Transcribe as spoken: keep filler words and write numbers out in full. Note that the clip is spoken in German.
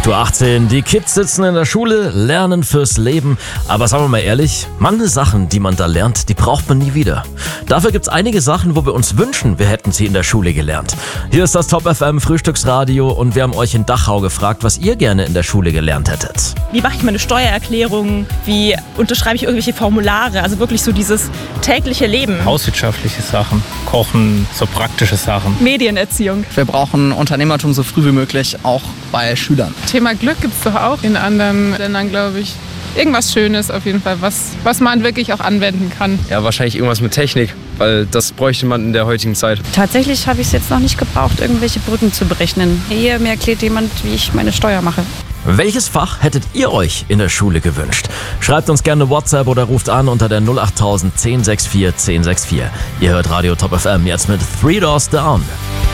acht Uhr achtzehn, die Kids sitzen in der Schule, lernen fürs Leben. Aber sagen wir mal ehrlich, manche Sachen, die man da lernt, die braucht man nie wieder. Dafür gibt's einige Sachen, wo wir uns wünschen, wir hätten sie in der Schule gelernt. Hier ist das Top F M Frühstücksradio und wir haben euch in Dachau gefragt, was ihr gerne in der Schule gelernt hättet. Wie mache ich meine Steuererklärung? Wie unterschreibe ich irgendwelche Formulare? Also wirklich so dieses tägliche Leben. Hauswirtschaftliche Sachen, Kochen, so praktische Sachen. Medienerziehung. Wir brauchen Unternehmertum so früh wie möglich, auch bei Schülern. Thema Glück gibt es doch auch in anderen Ländern, glaube ich. Irgendwas Schönes auf jeden Fall, was, was man wirklich auch anwenden kann. Ja, wahrscheinlich irgendwas mit Technik, weil das bräuchte man in der heutigen Zeit. Tatsächlich habe ich es jetzt noch nicht gebraucht, irgendwelche Brücken zu berechnen. Hier mir erklärt jemand, wie ich meine Steuer mache. Welches Fach hättet ihr euch in der Schule gewünscht? Schreibt uns gerne WhatsApp oder ruft an unter der null acht null null eins sechs vier eins sechs vier. Ihr hört Radio Top F M jetzt mit Three Doors Down.